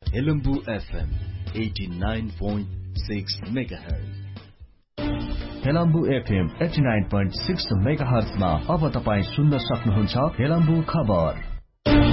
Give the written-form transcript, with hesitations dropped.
Helambu FM 89.6 megahertz. Helambu FM 89.6 मेगाहर्जमा अब तपाईं सुन्न सक्नुहुन्छ हेलम्बु खबर।